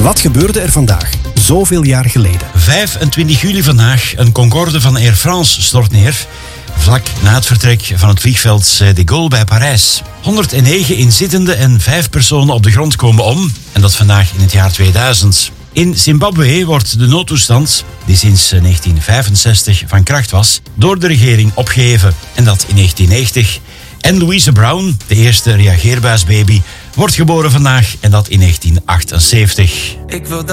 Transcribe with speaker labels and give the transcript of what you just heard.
Speaker 1: Wat gebeurde er vandaag, zoveel jaar geleden?
Speaker 2: 25 juli vandaag, een Concorde van Air France stort neer, vlak na het vertrek van het vliegveld de Gaulle bij Parijs. 109 inzittenden en 5 personen op de grond komen om, en dat vandaag in het jaar 2000. In Zimbabwe wordt de noodtoestand, die sinds 1965 van kracht was, door de regering opgeheven. En dat in 1990. En Louise Brown, de eerste reageerbuisbaby, wordt geboren vandaag, en dat in 1978.